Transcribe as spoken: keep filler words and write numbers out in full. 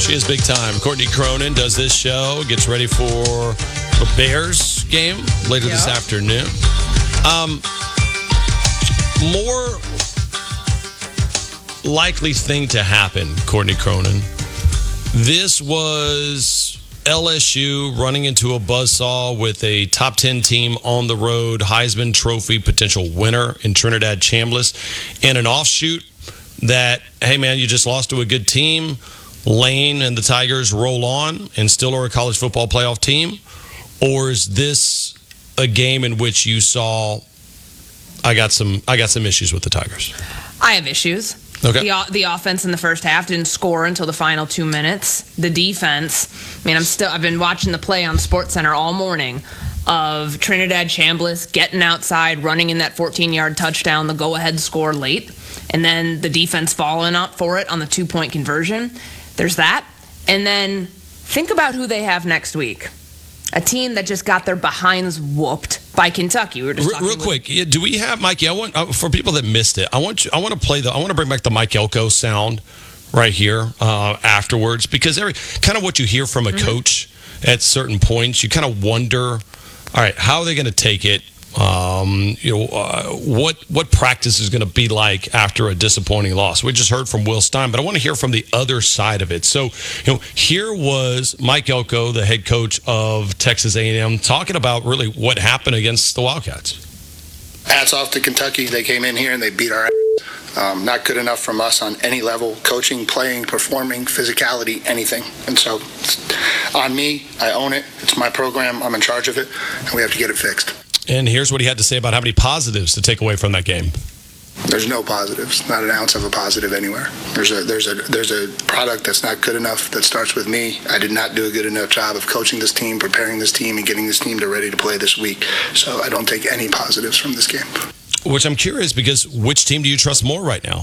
She is big time. Courtney Cronin does this show, gets ready for the Bears game later yep. this afternoon. Um, more likely thing to happen, Courtney Cronin. This was L S U running into a buzzsaw with a top ten team on the road, Heisman Trophy potential winner in Trinidad Chambliss, and an offshoot that, hey, man, you just lost to a good team. Lane and the Tigers roll on and still are a college football playoff team? Or is this a game in which you saw, I got some I got some issues with the Tigers? I have issues. Okay. The, the offense in the first half didn't score until the final two minutes. The defense, I mean, I'm still, I've been watching the play on SportsCenter all morning of Trinidad Chambliss getting outside, running in that fourteen-yard touchdown, the go-ahead score late, and then the defense following up for it on the two-point conversion. There's that. And then think about who they have next week. A team that just got their behinds whooped by Kentucky. We were just real, real quick, with- do we have Mikey? I want uh, for people that missed it. I want you, I want to play the. I want to bring back the Mike Elko sound right here uh, afterwards, because every kind of what you hear from a mm-hmm. coach at certain points, you kind of wonder, all right, how are they going to take it? Um, you know, uh, what what practice is going to be like after a disappointing loss? We just heard from Will Stein, but I want to hear from the other side of it. So, you know, here was Mike Elko, the head coach of Texas A and M, talking about really what happened against the Wildcats. Hats off to Kentucky. They came in here and they beat our ass. Um, not good enough from us on any level, coaching, playing, performing, physicality, anything. And so it's on me. I own it. It's my program. I'm in charge of it, and we have to get it fixed. And here's what he had to say about how many positives to take away from that game. There's no positives, not an ounce of a positive anywhere. There's a there's a there's a product that's not good enough that starts with me. I did not do a good enough job of coaching this team, preparing this team, and getting this team to ready to play this week. So I don't take any positives from this game. Which I'm curious, because which team do you trust more right now?